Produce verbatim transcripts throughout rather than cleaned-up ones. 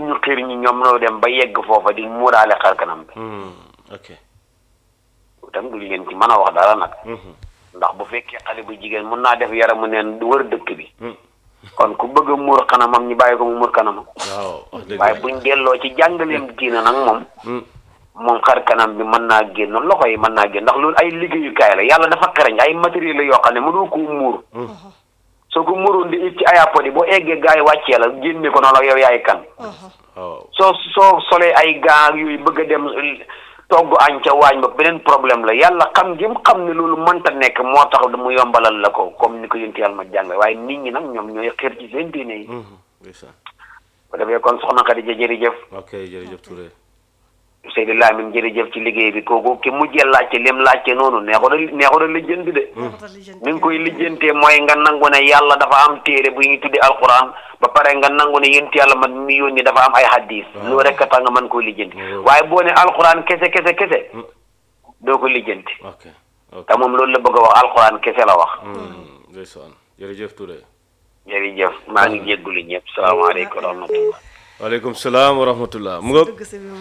ñu xir ñi ñoom noo dem ba yegg foofa di muuraale xar kanam bi. ok. tam duñ leen ci mën a wax dara nag. ndax bu fekkee xale bu jigéen mën naa def yaramu neen du wër dëkk bi. kon ku bëgg a muur kanamam ñu bàyyi ko mu muur kanamam. waaw wax dëgg waaye buñ delloo ci jàngaleem diina nag moom. moom xar kanam bi mën naa génn loxo yi mën naa génn ndax loolu ay liggéeyukaay la yàlla dafa xereñ ay matériel la yoo xam ne mënoo koo muur. soo ko muuroon di it ci ayapod yi boo eggee gars yi wàccee la génne ko noonu yow yaay kan. soo soo solee ay gaa yooyu bëgg a dem togg añ ca waañ ba beneen problème la yàlla xam ngim xam ne loolu mënta nekk moo tax mu yombalal la ko comme ni ko yénti yàlla ma jàngale waaye nit ñi nag ñoom ñooy xër ci seen diine yi. bu defee kon soxna Khadija jërëjëf. ok jërëjëf Touré. Seydou Lamine jërëjëf ci liggéey bi kooku ki mujjee laajte lim laajte noonu neexut a neexut a lijjanti de. ni nga koy lijjantee mooy nga nangu ne yàlla dafa am téere bu ñuy tuddee alquran ba pare nga nangu ne yénti yàlla man mi yónni dafa am ay hadis. loolu rek a tax nga mën koy lijjanti. waaye boo ne alquran kese kese kese. doo ko lijjanti. ok ok te moom loolu la bëgg a wax alquran kese la wax. ndeysaan jërëjëf Touré. jërëjëf maa ngi jéggulu ñëpp salaamaaleykum wa rahmatullah. waaleykum salaam wa rahmatullah mu nga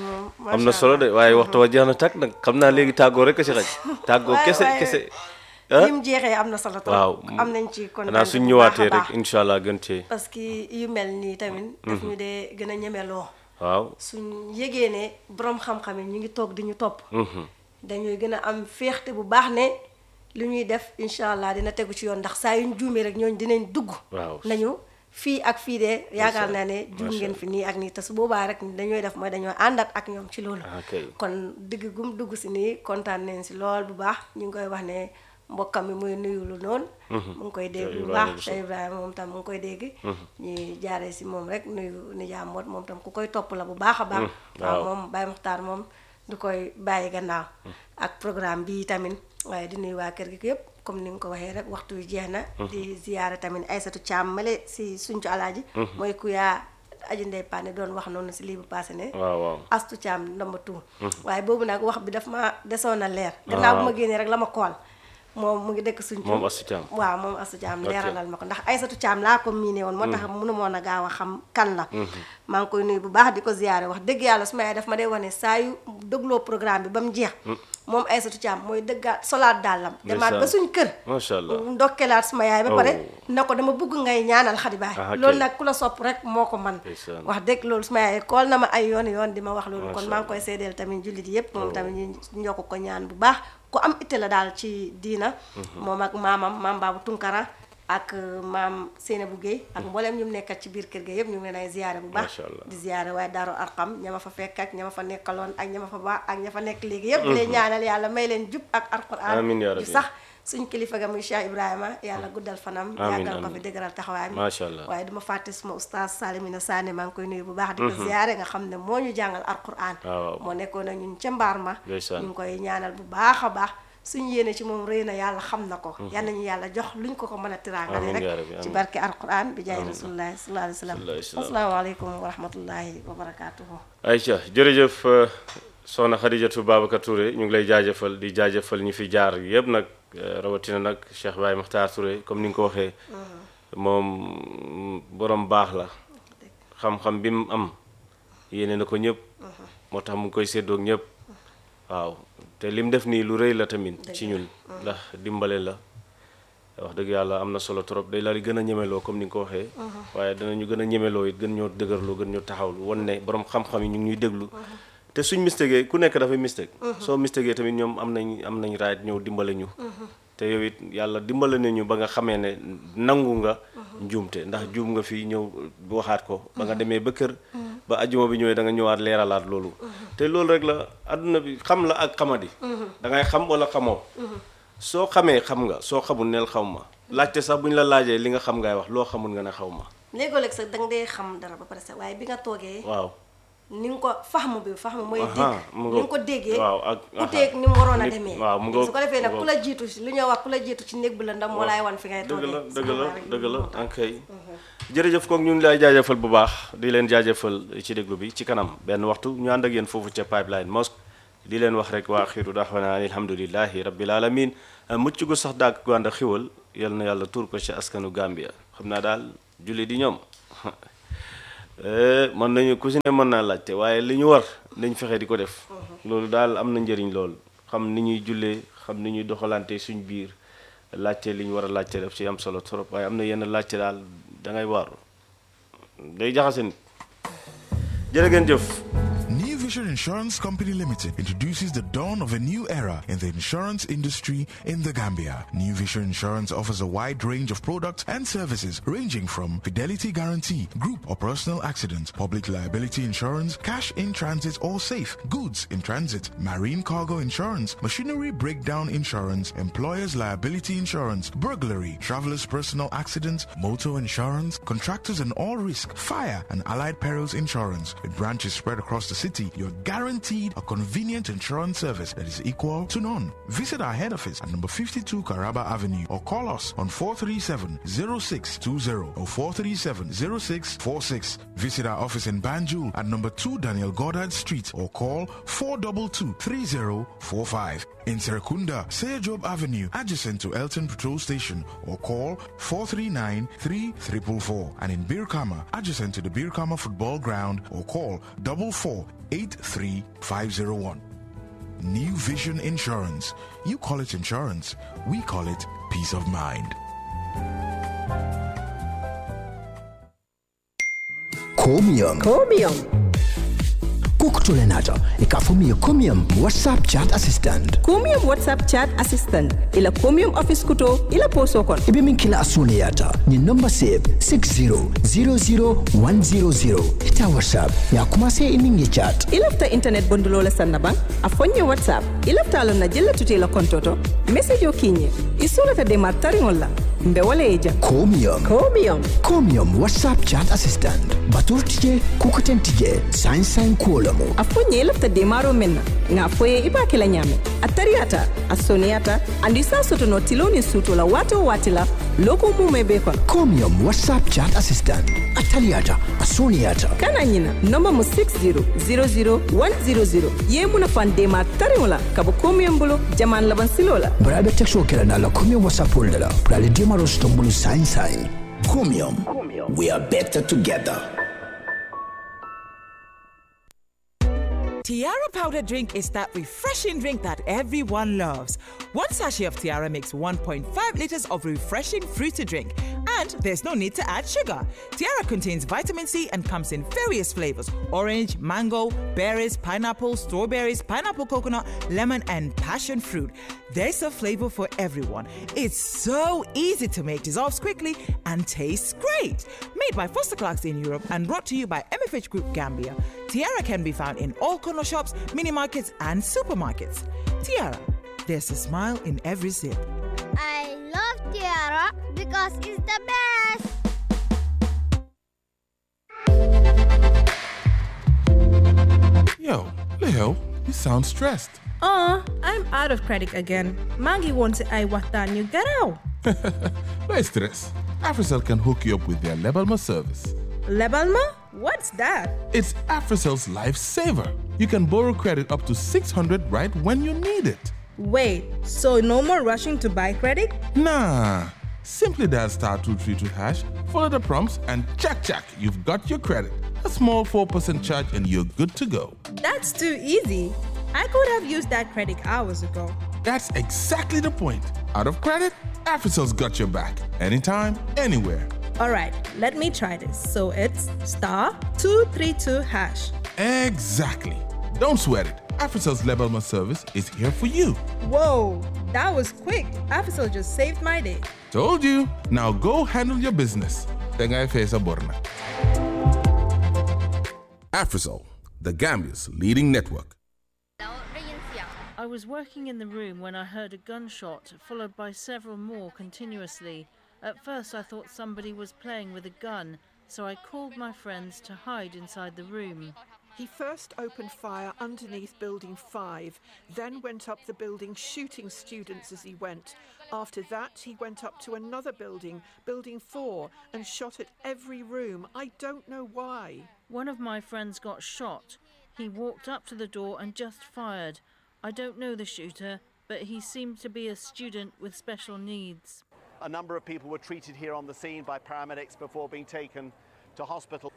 am na solo de waaye waxtu wa jeex na tàkk nag xam naa léegi tàggoo rek a si xaj tàggoo kese kese lim jeexee am na solo trop waaw am nañ ci kon xanaa suñ ñëwaatee rek incha allah gën cee parce que yu mel nii tamit daf ñu dee gën a ñemeloo waaw suñ yégee ne borom xam-xam yi ñu ngi toog di ñu topp dañuy gën a am féexte bu baax ne lu ñuy def incha allah dina tegu ci yoon ndax saa yuñ juumee rek ñooñu dinañ dugg nañu fii ak fii de yaakaar naa ne juum ngeen fi nii ak nii te su boobaa rek dañooy def mooy dañoo àndat ak ñoom ci loolu kon digg gum dugg si nii kontaan nañ si lool bu baax ñu ngi koy wax ne mbokkam mi muy nuyulu noonu mu ngi koy dégg bu baax Cheikh Ibrahima moom tam mu ngi koy dégg ñuy jaaree si moom rek nuyu nijaam mboot moom tam ku koy topp la bu baax a baax waaw moom Baye Muxtaar moom du koy bàyyi gannaaw ak programme bii tamit waaye di nuyu waa kër gi yëpp comme ni nga ko waxee rek waxtu wi jeex na di ziyaare tamit Aysatu Caam male si suñcu alaaji mooy ku yaa aji ndey paane doon wax noonu si lii bu passé ne waaw waaw Astu Caam ndamba tuur waaye boobu nag wax bi daf ma desoon a leer gannaaw bu ma génnee rek la ma kool moom mu ngi dëkk suñcu moom Astu Caam waaw moom Astu Caam leeralal ma ko ndax Aysatu Caam laa ko miine woon moo tax mënu moon a gaaw a xam kan la maa ngi koy nuyu bu baax di ko ziyaare wax dëgg yàlla su ma yaay daf ma dee wane saa yu dégloo programme bi ba mu jeex moom Aysatu Caam mooy dëggaat solaat dàllam demaat ba suñ kër macha allah ndokkelaat suma yaay ba pare na ko dama bëgg ngay ñaanal Xadi Baay loolu nag ku la sopp rek moo ko man wax dëgg loolu suma yaay kool na ma ay yoon yoon di ma wax loolu kon maa ngi koy seedeel tamit jullit yépp moom tamit ñu njokk ko ñaan bu baax ku am itte la daal ci diina moom ak maamam maam Baabu Tunkara ak maam Seynabou Guèye ak mboolem ñu nekkat ci biir kër ga yëpp ñu ngi leen ay ziyaare bu baax di ziyaare waaye Daaru Arqam ña ma fa fekk ak ña ma fa nekkaloon ak ña ma fa baax ak ña fa nekk léegi yëpp di leen ñaanal yàlla may leen jub ak alquran ju sax suñ kilifa ga muy Cheikh Ibrahima yàlla guddal fanam yàggal ko fi dëgëral taxawaay mi waaye duma fàtte suma oustaz Salimina Sané maa ngi koy nuyu bu baax di ko ziyaare nga xam ne moo ñu jàngal alquran moo nekkoon ak ñun ca mbaar ma ñu ngi koy ñaanal bu baax a baax suñu yéene ci moom rëy na yàlla xam na ko yal nañu yàlla jox luñ ko ko mën a tiraangale rek ci barke alquran bi jaay rasulullahi sallallahu alayhi wa sallam asalaamaaleykum wa rahmatullahi wa barakatuhu Aïcha jërëjëf soxna Khadijatou Babacar Touré ñu ngi lay jaajëfal di jaajëfal ñi fi jaar yëpp nag rawatina nag Cheikh Baye Makhtar Touré comme ni nga ko waxee moom borom baax la xam-xam bi mu am yéene na ko ñëpp moo tax mu ngi koy séddoog ñëpp waaw te lim def nii lu rëy la tamit ci ñun ndax dimbale la wax dëgg yàlla am na solo trop day la di gën a ñemeloo comme ni nga ko waxee waaye danañu gën a ñemeloo it gën ñoo dëgërloo gën ñoo taxawlu wan ne borom xam-xam yi ñu ngi ñuy déglu te suñ mistake ku nekk dafay mistake soo mistake tamit ñoom am nañ am nañ raayit ñëw dimbale ñu te yow it yàlla dimbale nañu ba nga xamee ne nangu nga njuumte ndax juum nga fi ñëw waxaat ko ba nga demee ba kër ba ajuma bi ñëwee da nga ñëwaat leeralaat loolu te loolu rek la adduna bi xam la ak xamadi da ngay xam wala xamoo soo xamee xam nga soo xamul neel xaw ma laajte sax bu ñu la laajee li nga xam ngay wax loo xamul nga ne xaw ma léegoo-léeg sax da nga dee xam dara ba pare sax waaye bi nga toogee waaw ni nga ko faxmu bi faxmu mooy dégg ni nga ko déggee waaw ak uteeg ni mu waroon a demee waaw mu nga su ko defee nag ku la jiitu lu ñuy wax ku la jiitu ci néeg bi la ndam moo laay wan fi ngay toogee dëgg la dëgg la dëgg la ankay jërëjëf kook ñu ngi lay jaajëfal bu baax di leen jaajëfal ci déglu bi ci kanam benn waxtu ñu ànd ak yéen foofu ca Pipeline Mosque di leen wax rek waa xiiru daxwana alhamdulillahi rabbil alamin mucc gu sax dàkk gu ànd ak xiwal yal na yàlla tuur ko ci askanu Gambia xam naa daal julli di ñoom mën nañu ku si ne mën naa laajte waaye li ñu war nañ fexe di ko def loolu daal am na njëriñ lool xam ni ñuy jullee xam ni ñuy doxalante suñ biir laajte li ñu war a laajte daf ci am solo trop waaye am na yenn laajte daal da ngay waaru day jaxase nit jërë ngeen jëf. New Vision Insurance Company Limited introduces the dawn of a new era in the insurance industry in the Gambia. New Vision Insurance offers a wide range of products and services ranging from fidelity guarantee, group or personal accident, public liability insurance, cash in transit or safe, goods in transit, marine cargo insurance, machinery breakdown insurance, employer's liability insurance, burglary, traveler's personal accident, motor insurance, contractors and all risk, fire and allied perils insurance. With branches spread across the city, you're guaranteed a convenient insurance service that is equal to none. Visit our head office at number fifty-two Caraba Avenue or call us on four three seven, zero six two zero or four three seven, zero six four six. Visit our office in Banjul at number two Daniel Goddard Street or call four two two, three zero four five. In Serekunda, Seyajob Avenue, adjacent to Elton Patrol Station, or call four three nine, three four four four. And in Birkama, adjacent to the Birkama Football Ground, or call four four, eight three five zero one. New Vision Insurance. You call it insurance, we call it peace of mind. Chromium. Chromium. Kukutulenata ikafumia Chromium WhatsApp chat assistant. Chromium WhatsApp chat assistant ila Chromium office kuto ila poso kon. Ibe min kila asuniyata ni number save six zero zero zero one zero zero. Ita WhatsApp ya kumase iningi chat. Ilafta internet bondulo la sanabang afonye WhatsApp. Ilafta alon na jella tutela kontoto. Message yo kinye. Isula ta de martari ngola. Mbe wale eja. Chromium. Chromium. Chromium WhatsApp chat assistant. Batur tije kukuten tije sign sign kuolamo. Afonye ilafta de maro menna. Nga foye iba kila nyame. Atariata, asoniata, andisa soto no tiloni suto la wato watila loko mume bekon. Chromium WhatsApp chat assistant. Atariata, asoniata. Kana nyina number mo six zero zero zero one zero zero. Ye muna fan de martari ngola kabo Chromium bulo jaman laban silola. Brabe texto kila na la Chromium WhatsApp folder. Brale Dimaro stombulu sign sign. Chromium. Chromium. We are better together. Tiara powder drink is that refreshing drink that everyone loves. One sachet of Tiara makes one point five liters of refreshing fruity drink, and there's no need to add sugar. Tiara contains vitamin C and comes in various flavors: orange, mango, berries, pineapple, strawberries, pineapple coconut, lemon, and passion fruit. There's a flavor for everyone. It's so easy to make, dissolves quickly, and tastes great. Made by Foster Clarks in Europe and brought to you by M F H Group Gambia, Tiara can be found in all corner shops, mini markets, and supermarkets. Tiara, there's a smile in every sip. I love Tiara because it's the best. Yo, Leo, you sound stressed. Oh, I'm out of credit again. Maggie wants I what done you get out. No stress. AfriCell can hook you up with their Lebalma service. Lebalma? What's that? It's AfriCell's lifesaver. You can borrow credit up to six hundred right when you need it. Wait, so no more rushing to buy credit? Nah. Simply dial star two three two hash, follow the prompts, and check, check, you've got your credit. A small four percent charge and you're good to go. That's too easy. I could have used that credit hours ago. That's exactly the point. Out of credit, AfriCell's got your back. Anytime, anywhere. All right, let me try this. So it's star two three two hash. Exactly. Don't sweat it. AfriCell's Lebalma service is here for you. Whoa, that was quick. AfriCell just saved my day. Told you. Now go handle your business. Tenga Fesa Borna. AfriCell, the Gambia's leading network. I was working in the room when I heard a gunshot, followed by several more continuously. At first I thought somebody was playing with a gun, so I called my friends to hide inside the room. He first opened fire underneath Building five, then went up the building shooting students as he went. After that, he went up to another building, Building four, and shot at every room. I don't know why. One of my friends got shot. He walked up to the door and just fired. I don't know the shooter, but he seemed to be a student with special needs. A number of people were treated here on the scene by paramedics before being taken to hospital.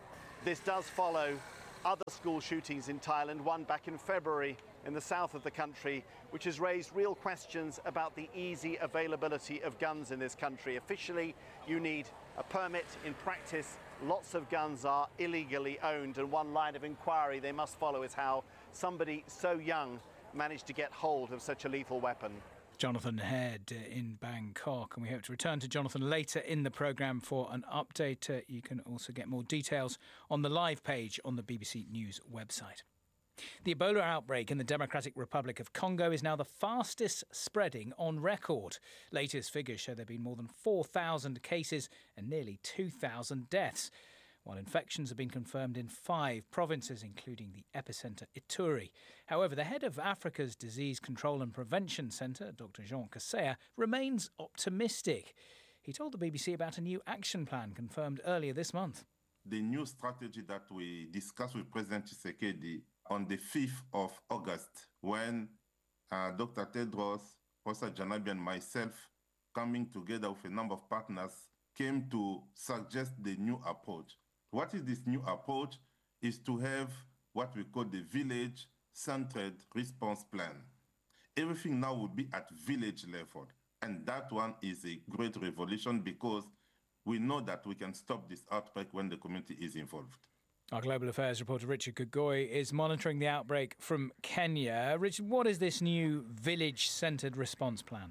This does follow other school shootings in Thailand, one back in February in the south of the country, which has raised real questions about the easy availability of guns in this country. Officially, you need a permit. In practice, lots of guns are illegally owned, and one line of inquiry they must follow is how somebody so young managed to get hold of such a lethal weapon. Jonathan Head in Bangkok, and we hope to return to Jonathan later in the programme for an update. Uh, you can also get more details on the live page on the B B C News website. The Ebola outbreak in the Democratic Republic of Congo is now the fastest spreading on record. Latest figures show there have been more than four thousand cases and nearly two thousand deaths, while infections have been confirmed in five provinces, including the epicentre Ituri. However, the head of Africa's Disease Control and Prevention Centre, Doctor Jean Kaseya, remains optimistic. He told the B B C about a new action plan confirmed earlier this month. The new strategy that we discussed with President Tshisekedi on the fifth of August, when uh, Doctor Tedros, Professor Janabi and myself, coming together with a number of partners, came to suggest the new approach. What is this new approach? Is to have what we call the village-centered response plan. Everything now will be at village level. And that one is a great revolution because we know that we can stop this outbreak when the community is involved. Our Global Affairs reporter Richard Kugoi is monitoring the outbreak from Kenya. Richard, what is this new village-centred response plan?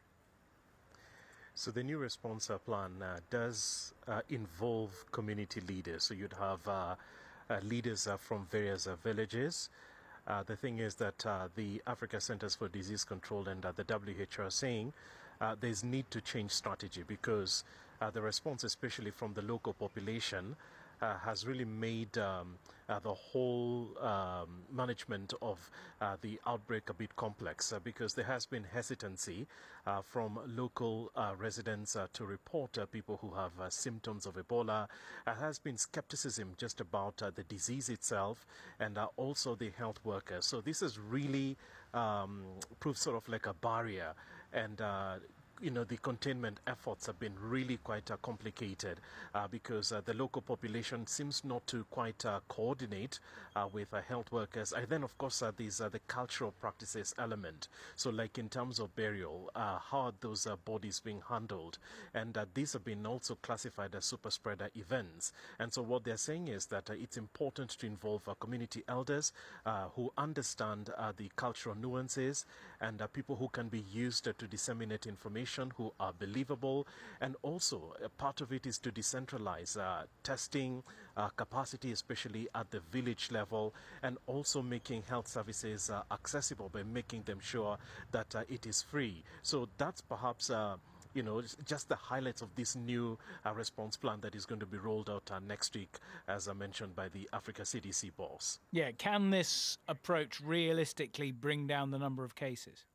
So the new response plan uh, does uh, involve community leaders. So you'd have uh, uh, leaders uh, from various uh, villages. Uh, the thing is that uh, the Africa Centers for Disease Control and uh, the W H O are saying uh, there's need to change strategy because uh, the response, especially from the local population, Uh, has really made um, uh, the whole um, management of uh, the outbreak a bit complex uh, because there has been hesitancy uh, from local uh, residents uh, to report uh, people who have uh, symptoms of Ebola. There has been skepticism just about uh, the disease itself and uh, also the health workers. So this has really um, proved sort of like a barrier, and uh, you know, the containment efforts have been really quite uh, complicated uh, because uh, the local population seems not to quite uh, coordinate uh, with uh, health workers. And then, of course, uh, there's uh, the cultural practices element. So, like in terms of burial, uh, how are those uh, bodies being handled? And uh, these have been also classified as super spreader events. And so what they're saying is that uh, it's important to involve uh, community elders uh, who understand uh, the cultural nuances and uh, people who can be used uh, to disseminate information, who are believable, and also a part of it is to decentralize uh, testing uh, capacity, especially at the village level, and also making health services uh, accessible by making them sure that uh, it is free. So that's perhaps uh, you know, just the highlights of this new uh, response plan that is going to be rolled out uh, next week, as I mentioned by the Africa C D C boss. Yeah, can this approach realistically bring down the number of cases?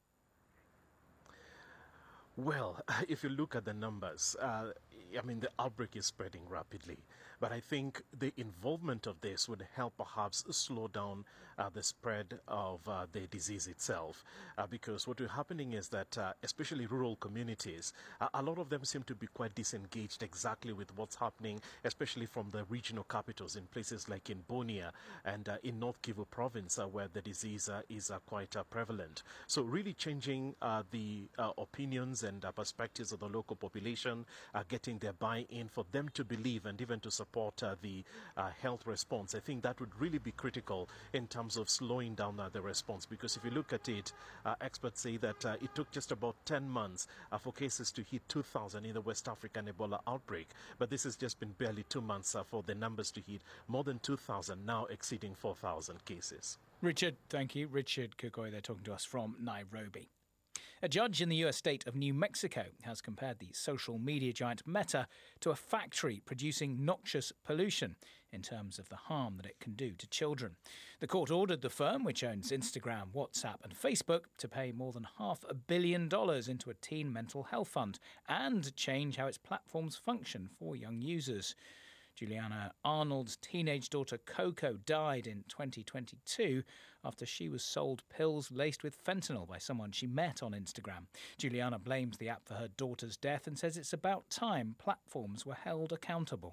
Well, if you look at the numbers, uh, I mean, the outbreak is spreading rapidly. But I think the involvement of this would help perhaps slow down uh, the spread of uh, the disease itself. Uh, because what is happening is that, uh, especially rural communities, uh, a lot of them seem to be quite disengaged exactly with what's happening, especially from the regional capitals in places like in Bunia and uh, in North Kivu province, uh, where the disease uh, is uh, quite uh, prevalent. So really changing uh, the uh, opinions and uh, perspectives of the local population, uh, getting their buy-in for them to believe and even to support uh, the uh, health response. I think that would really be critical in terms of slowing down uh, the response, because if you look at it, uh, experts say that uh, it took just about ten months uh, for cases to hit two thousand in the West African Ebola outbreak, but this has just been barely two months uh, for the numbers to hit more than two thousand, now exceeding four thousand cases. Richard, thank you. Richard Kugoi there talking to us from Nairobi. A judge in the U S state of New Mexico has compared the social media giant Meta to a factory producing noxious pollution in terms of the harm that it can do to children. The court ordered the firm, which owns Instagram, WhatsApp and Facebook, to pay more than half a billion dollars into a teen mental health fund and change how its platforms function for young users. Juliana Arnold's teenage daughter Coco died in twenty twenty-two after she was sold pills laced with fentanyl by someone she met on Instagram. Juliana blames the app for her daughter's death and says it's about time platforms were held accountable.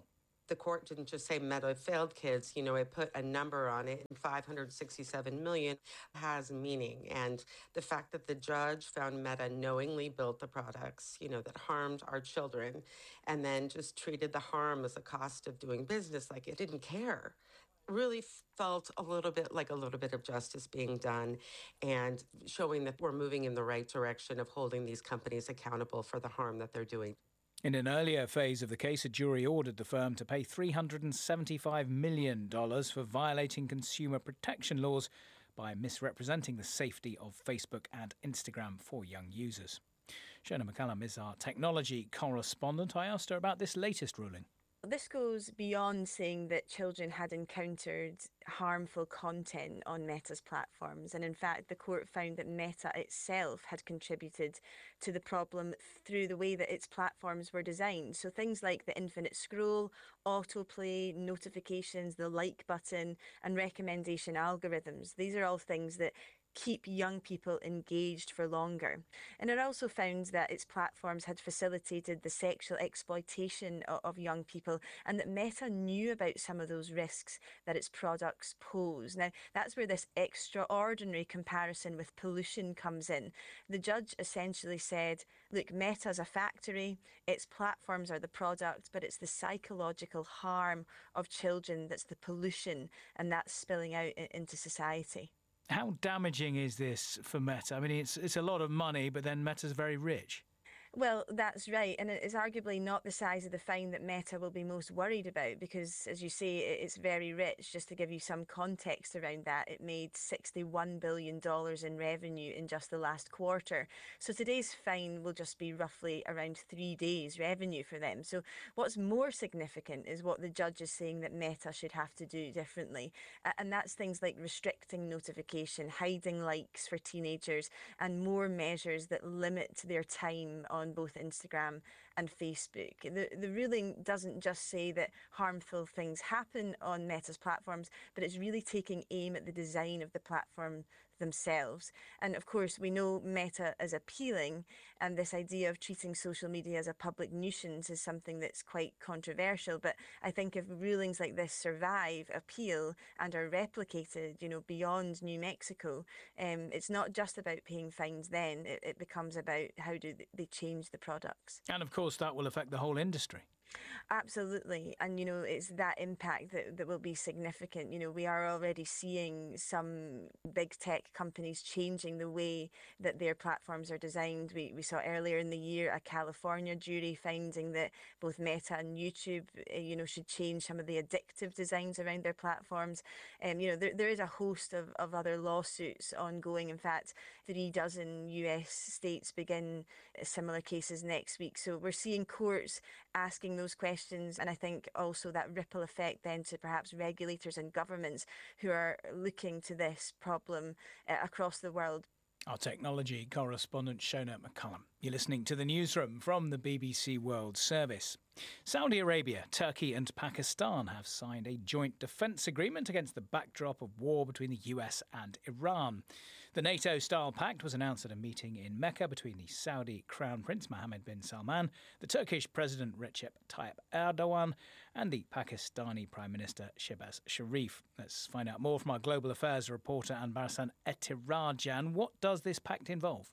the court didn't just say Meta failed kids, you know, it put a number on it, and five hundred sixty-seven million has meaning. And the fact that the judge found Meta knowingly built the products, you know, that harmed our children, and then just treated the harm as a cost of doing business, like it didn't care, really felt a little bit like a little bit of justice being done and showing that we're moving in the right direction of holding these companies accountable for the harm that they're doing. In an earlier phase of the case, a jury ordered the firm to pay three hundred seventy-five million dollars for violating consumer protection laws by misrepresenting the safety of Facebook and Instagram for young users. Shona McCallum is our technology correspondent. I asked her about this latest ruling. This goes beyond saying that children had encountered harmful content on Meta's platforms. And in fact, the court found that Meta itself had contributed to the problem through the way that its platforms were designed. So things like the infinite scroll, autoplay, notifications, the like button, and recommendation algorithms. These are all things that keep young people engaged for longer. And it also found that its platforms had facilitated the sexual exploitation of, of young people, and that Meta knew about some of those risks that its products pose. Now, that's where this extraordinary comparison with pollution comes in. The judge essentially said, look, Meta's a factory, its platforms are the product, but it's the psychological harm of children that's the pollution, and that's spilling out into society. How damaging is this for Meta? I mean, it's it's a lot of money, but then Meta's very rich. Well, that's right. And it's arguably not the size of the fine that Meta will be most worried about because, as you say, it's very rich. Just to give you some context around that, it made sixty-one billion dollars in revenue in just the last quarter. So today's fine will just be roughly around three days' revenue for them. So what's more significant is what the judge is saying that Meta should have to do differently. And that's things like restricting notification, hiding likes for teenagers, and more measures that limit their time on both Instagram and Facebook. The, the ruling doesn't just say that harmful things happen on Meta's platforms, but it's really taking aim at the design of the platform themselves. And of course, we know Meta is appealing, and this idea of treating social media as a public nuisance is something that's quite controversial. But I think if rulings like this survive appeal and are replicated, you know, beyond New Mexico, um, it's not just about paying fines then, it, it becomes about how do they change the products. And of course, that will affect the whole industry. Absolutely. And, you know, it's that impact that, that will be significant. You know, we are already seeing some big tech companies changing the way that their platforms are designed. We, we saw earlier in the year a California jury finding that both Meta and YouTube, you know, should change some of the addictive designs around their platforms. And, um, you know, there, there is a host of, of other lawsuits ongoing. In fact, three dozen U S states begin similar cases next week. So we're seeing courts asking those questions, and I think also that ripple effect then to perhaps regulators and governments who are looking to this problem uh, across the world. Our technology correspondent Shona McCallum. You're listening to the newsroom from the B B C World Service. Saudi Arabia, Turkey and Pakistan have signed a joint defence agreement against the backdrop of war between the U S and Iran. The NATO-style pact was announced at a meeting in Mecca between the Saudi Crown Prince Mohammed bin Salman, the Turkish President Recep Tayyip Erdogan and the Pakistani Prime Minister Shehbaz Sharif. Let's find out more from our Global Affairs reporter Anbarasan Etirajan. What does this pact involve?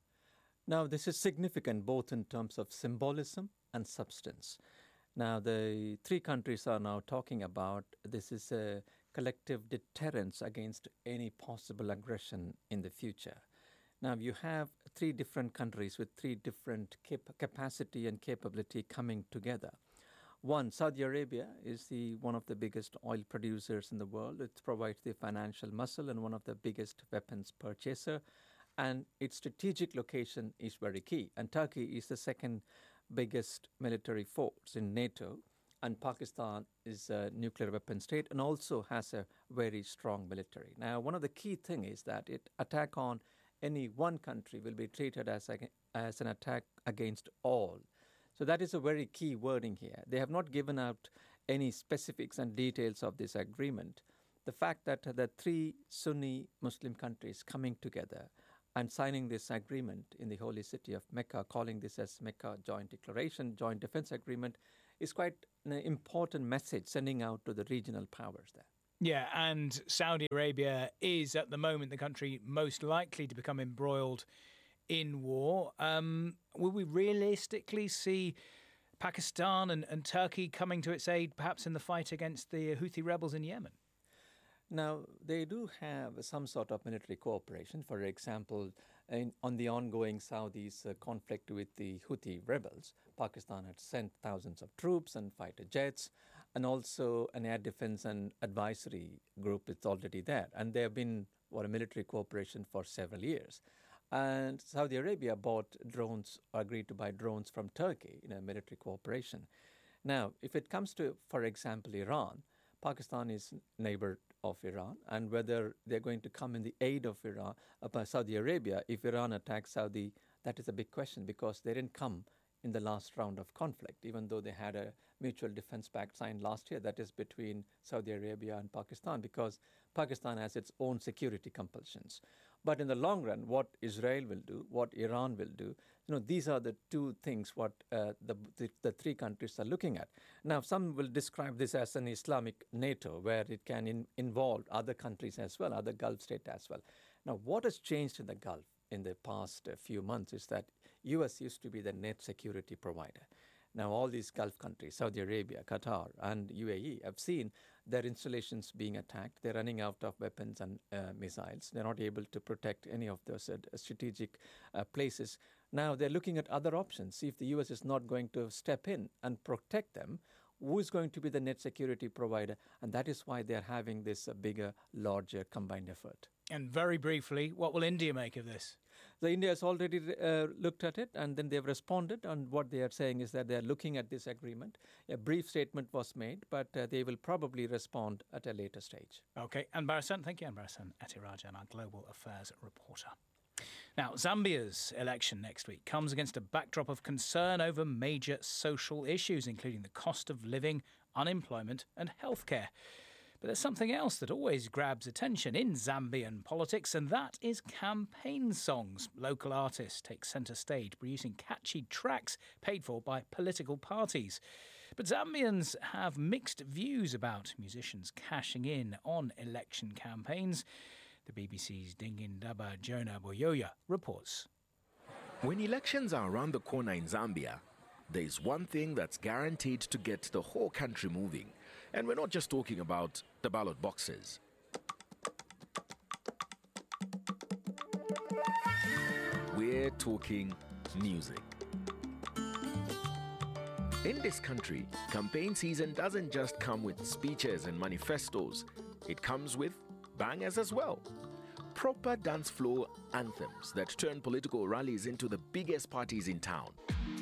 Now, this is significant both in terms of symbolism and substance. Now, the three countries are now talking about this is a collective deterrence against any possible aggression in the future. Now, you have three different countries with three different cap- capacity and capability coming together. One, Saudi Arabia is the one of the biggest oil producers in the world. It provides the financial muscle and one of the biggest weapons purchaser. And its strategic location is very key. And Turkey is the second biggest military force in NATO. And Pakistan is a nuclear weapon state and also has a very strong military. Now, one of the key things is that it attack on any one country will be treated as, a, as an attack against all. So that is a very key wording here. They have not given out any specifics and details of this agreement. The fact that the three Sunni Muslim countries coming together and signing this agreement in the holy city of Mecca, calling this as Mecca Joint Declaration, Joint Defense Agreement, is quite an important message sending out to the regional powers there. Yeah, and Saudi Arabia is at the moment the country most likely to become embroiled in war. Um, will we realistically see Pakistan and, and Turkey coming to its aid, perhaps in the fight against the Houthi rebels in Yemen? Now, they do have some sort of military cooperation. For example, in, on the ongoing Saudi's uh, conflict with the Houthi rebels, Pakistan had sent thousands of troops and fighter jets, and also an air defense and advisory group is already there. And they have been for a military cooperation for several years. And Saudi Arabia bought drones, agreed to buy drones from Turkey in a military cooperation. Now, if it comes to, for example, Iran, Pakistan is neighbor of Iran, and whether they're going to come in the aid of Iran, uh, Saudi Arabia, if Iran attacks Saudi, that is a big question because they didn't come in the last round of conflict, even though they had a mutual defense pact signed last year, that is between Saudi Arabia and Pakistan, because Pakistan has its own security compulsions. But in the long run, what Israel will do, what Iran will do, you know, these are the two things what uh, the, the the three countries are looking at. Now, some will describe this as an Islamic NATO, where it can in, involve other countries as well, other Gulf states as well. Now, what has changed in the Gulf in the past uh, few months is that U S used to be the net security provider. Now, all these Gulf countries, Saudi Arabia, Qatar, and U A E, have seen their installations being attacked. They're running out of weapons and uh, missiles. They're not able to protect any of those uh, strategic uh, places. Now, they're looking at other options. See if the U S is not going to step in and protect them, who is going to be the net security provider? And that is why they're having this uh, bigger, larger combined effort. And very briefly, what will India make of this? The India has already uh, looked at it, and then they've responded. And what they are saying is that they are looking at this agreement. A brief statement was made, but uh, they will probably respond at a later stage. Okay, Anbar Hassan, thank you, Anbar Hassan Etirajan, our global affairs reporter. Now, Zambia's election next week comes against a backdrop of concern over major social issues, including the cost of living, unemployment, and healthcare. But there's something else that always grabs attention in Zambian politics, and that is campaign songs. Local artists take centre stage, producing catchy tracks paid for by political parties. But Zambians have mixed views about musicians cashing in on election campaigns. The B B C's Dingindaba Jonah Boyoya reports. When elections are around the corner in Zambia, there is one thing that's guaranteed to get the whole country moving. And we're not just talking about the ballot boxes. We're talking music. In this country, campaign season doesn't just come with speeches and manifestos. It comes with bangers as well. Proper dance floor anthems that turn political rallies into the biggest parties in town.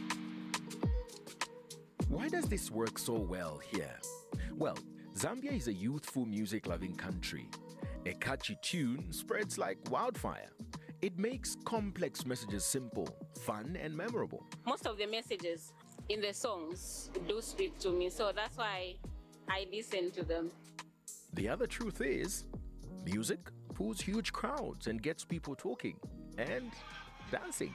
Why does this work so well here? Well, Zambia is a youthful, music-loving country. A catchy tune spreads like wildfire. It makes complex messages simple, fun, and memorable. Most of the messages in the songs do speak to me, so that's why I listen to them. The other truth is, music pulls huge crowds and gets people talking and dancing.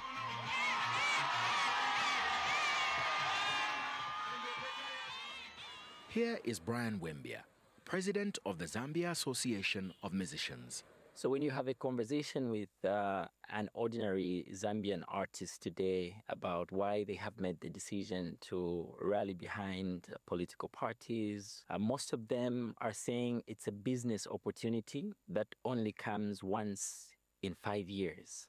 Here is Brian Wembia, president of the Zambia Association of Musicians. So when you have a conversation with uh, an ordinary Zambian artist today about why they have made the decision to rally behind uh, political parties, uh, most of them are saying it's a business opportunity that only comes once in five years.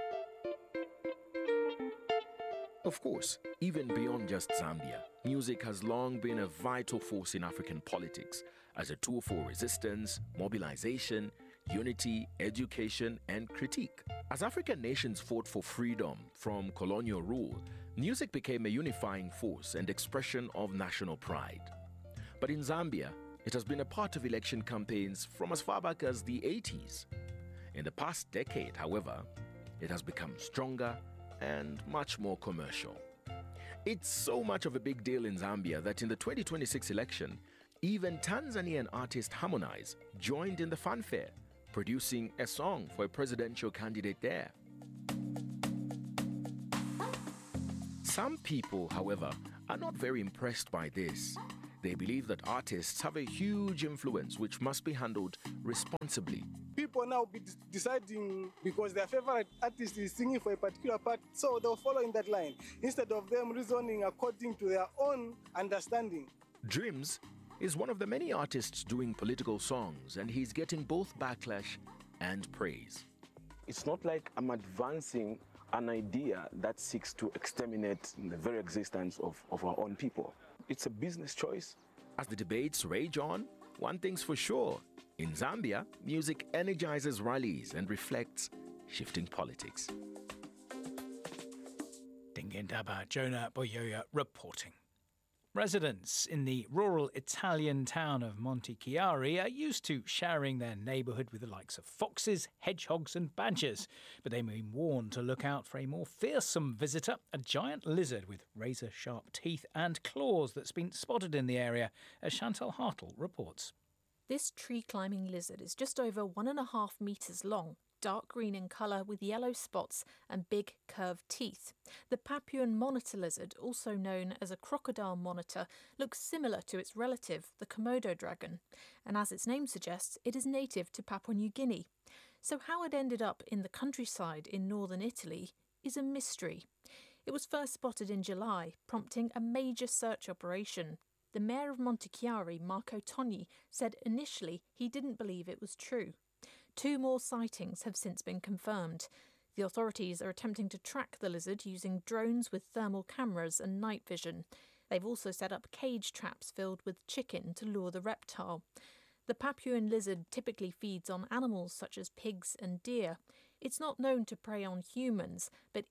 Of course, even beyond just Zambia, music has long been a vital force in African politics as a tool for resistance, mobilization, unity, education, and critique. As African nations fought for freedom from colonial rule, music became a unifying force and expression of national pride. But in Zambia, it has been a part of election campaigns from as far back as the eighties. In the past decade, however, it has become stronger and much more commercial. It's so much of a big deal in Zambia that in the twenty twenty-six election, even Tanzanian artist Harmonize joined in the fanfare, producing a song for a presidential candidate there. Some people, however, are not very impressed by this. They believe that artists have a huge influence which must be handled responsibly. People now be deciding because their favorite artist is singing for a particular part, so they'll follow in that line instead of them reasoning according to their own understanding. Dreams is one of the many artists doing political songs, and he's getting both backlash and praise. It's not like I'm advancing an idea that seeks to exterminate the very existence of, of our own people. It's a business choice. As the debates rage on, one thing's for sure. In Zambia, music energizes rallies and reflects shifting politics. Dingendaba Jonah Boyoya reporting. Residents in the rural Italian town of Montichiari are used to sharing their neighbourhood with the likes of foxes, hedgehogs and badgers, but they've been warned to look out for a more fearsome visitor, a giant lizard with razor-sharp teeth and claws that's been spotted in the area, as Chantal Hartle reports. This tree-climbing lizard is just over one and a half metres long, dark green in colour with yellow spots and big curved teeth. The Papuan monitor lizard, also known as a crocodile monitor, looks similar to its relative, the Komodo dragon, and as its name suggests, it is native to Papua New Guinea. So how it ended up in the countryside in northern Italy is a mystery. It was first spotted in July, prompting a major search operation. The mayor of Montichiari, Marco Togni, said initially he didn't believe it was true. Two more sightings have since been confirmed. The authorities are attempting to track the lizard using drones with thermal cameras and night vision. They've also set up cage traps filled with chicken to lure the reptile. The Papuan lizard typically feeds on animals such as pigs and deer. It's not known to prey on humans, but